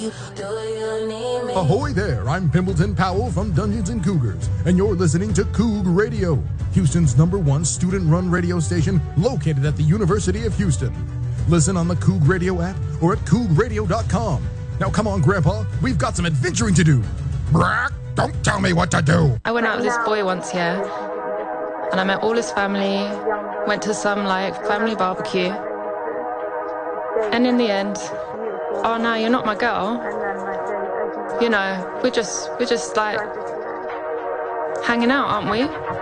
Ahoy there, I'm Pimbleton Powell from Dungeons and Cougars, and you're listening to Coug Radio, Houston's #1 student-run radio station located at the University of Houston. Listen on the Coug Radio app or at cougradio.com. Now come on, Grandpa, we've got some adventuring to do. Brack, don't tell me what to do. I went out with this boy once, yeah, and I met all his family, went to some, family barbecue, and in the end, oh no, you're not my girl. You know, we're just hanging out, aren't we?